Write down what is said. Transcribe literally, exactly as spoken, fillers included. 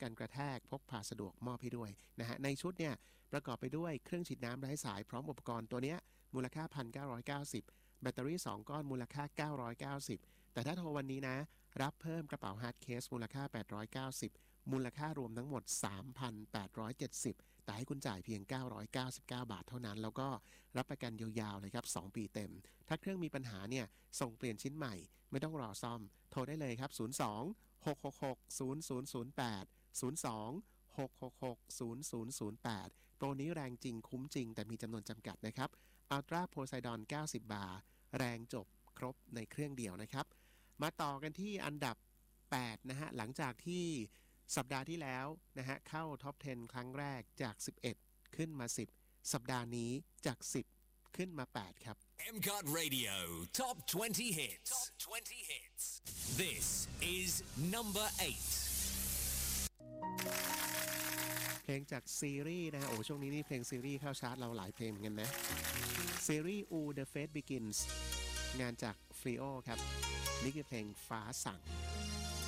กันกระแทกพกพาสะดวกมอบให้ด้วยนะฮะในชุดเนี่ยประกอบไปด้วยเครื่องฉีดน้ำไร้สายพร้อมอุปกรณ์ตัวเนี้ยมูลค่า หนึ่งพันเก้าร้อยเก้าสิบ แบตเตอรี่สองก้อนมูลค่าเก้าร้อยเก้าสิบแต่ถ้าโทรวันนี้นะรับเพิ่มกระเป๋าฮาร์ดเคสมูลค่าแปดร้อยเก้าสิบมูลค่ารวมทั้งหมด สามพันแปดร้อยเจ็ดสิบ แต่ให้คุณจ่ายเพียงเก้าร้อยเก้าสิบเก้าบาทเท่านั้นแล้วก็รับประกันยาวๆเลยครับสองปีเต็มถ้าเครื่องมีปัญหาเนี่ยส่งเปลี่ยนชิ้นใหม่ไม่ต้องรอซ่อมโทรได้เลยครับศูนย์ สอง หก หก หก ศูนย์ ศูนย์ ศูนย์ แปด ศูนย์ สอง หก หก หก ศูนย์ ศูนย์ ศูนย์ แปดโปรนี้แรงจริงคุ้มจริงแต่มีจำนวนจำกัดนะครับอัลตร้าโพไซดอนเก้าสิบบาร์แรงจบครบในเครื่องเดียวนะครับมาต่อกันที่อันดับแปดนะฮะหลังจากที่สัปดาห์ที่แล้วนะฮะเข้าท็อปสิบครั้งแรกจากสิบเอ็ดขึ้นมาสิบสัปดาห์นี้จากสิบขึ้นมาแปดครับเอ็ม ซี โอ ที Radio Top twenty Hits Top twenty Hits This is number eight เพลงจากซีรีส์นะฮะโอ้ช่วงนี้นี่เพลงซีรีส์เข้าชาร์ตเราหลายเพลงเหมือนกันนะซีรีส์ Ooh The Fate Begins งานจาก Frio ครับนี่คือเพลงฟ้าสั่ง